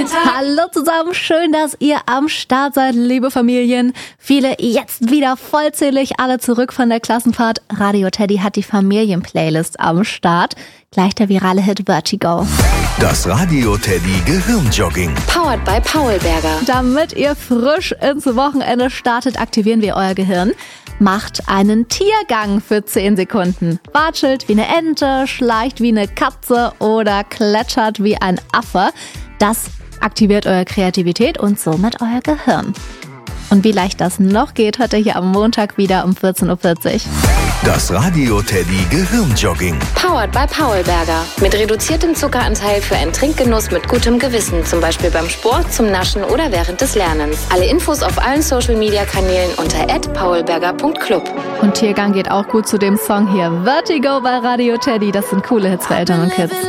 Tag. Hallo zusammen, schön, dass ihr am Start seid, liebe Familien. Viele jetzt wieder vollzählig, alle zurück von der Klassenfahrt. Radio Teddy hat die Familien-Playlist am Start. Gleich der virale Hit Vertigo. Das Radio Teddy Gehirnjogging. Powered by Paulberger. Damit ihr frisch ins Wochenende startet, aktivieren wir euer Gehirn. Macht einen Tiergang für 10 Sekunden. Watschelt wie eine Ente, schleicht wie eine Katze oder kletschert wie ein Affe. Das aktiviert eure Kreativität und somit euer Gehirn. Und wie leicht das noch geht, hört ihr hier am Montag wieder um 14.40 Uhr. Das Radio Teddy Gehirnjogging. Powered by Paulberger. Mit reduziertem Zuckeranteil für einen Trinkgenuss mit gutem Gewissen. Zum Beispiel beim Sport, zum Naschen oder während des Lernens. Alle Infos auf allen Social-Media-Kanälen unter @paulberger.club. Und Tiergang geht auch gut zu dem Song hier. Vertigo bei Radio Teddy. Das sind coole Hits für Eltern und Kids.